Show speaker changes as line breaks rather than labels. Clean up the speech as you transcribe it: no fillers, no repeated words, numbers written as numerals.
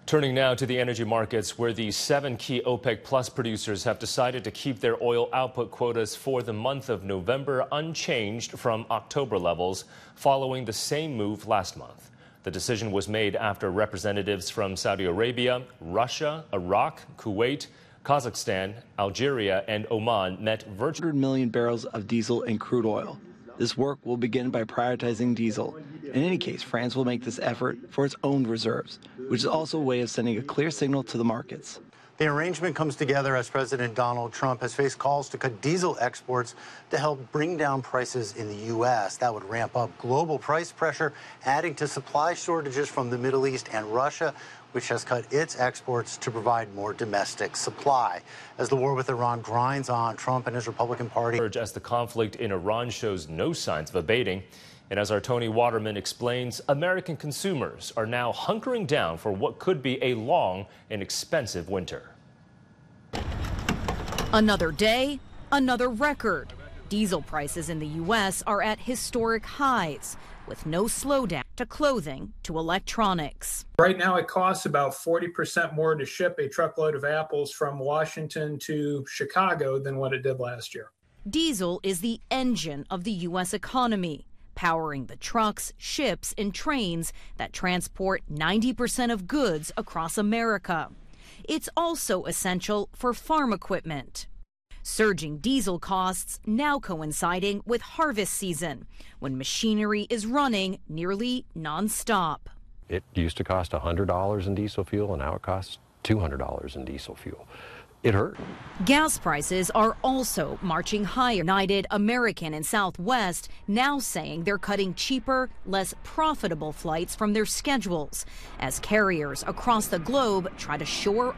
Turning now to the energy markets, where the 7 key OPEC Plus producers have decided to keep their oil output quotas for the month of November unchanged from October levels, following the same move last month. The decision was made after representatives from Saudi Arabia, Russia, Iraq, Kuwait, Kazakhstan, Algeria, and Oman met virtually
100 million barrels of diesel and crude oil. This work will begin by prioritizing diesel. In any case, France will make this effort for its own reserves, which is also a way of sending a clear signal to the markets.
The arrangement comes together as President Donald Trump has faced calls to cut diesel exports to help bring down prices in the U.S. That would ramp up global price pressure, adding to supply shortages from the Middle East and Russia, which has cut its exports to provide more domestic supply. As the war with Iran grinds on, Trump and his Republican Party
as the conflict in Iran shows no signs of abating. And as our Tony Waterman explains, American consumers are now hunkering down for what could be a long and expensive winter.
Another day, another record. Diesel prices in the U.S. are at historic highs, with no slowdown to clothing to electronics.
Right now, it costs about 40% more to ship a truckload of apples from Washington to Chicago than what it did last year.
Diesel is the engine of the U.S. economy, powering the trucks, ships, and trains that transport 90% of goods across America. It's also essential for farm equipment. Surging diesel costs now coinciding with harvest season, when machinery is running nearly nonstop.
It used to cost $100 in diesel fuel, and now it costs $200 in diesel fuel. It hurt.
Gas prices are also marching higher. United, American, and Southwest now saying they're cutting cheaper, less profitable flights from their schedules as carriers across the globe try to shore